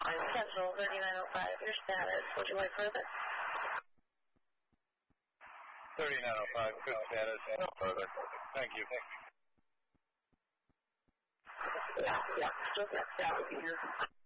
Central 3905, your status. Would you like further? 3905, good status, no further. Thank you. Yeah, still got status here.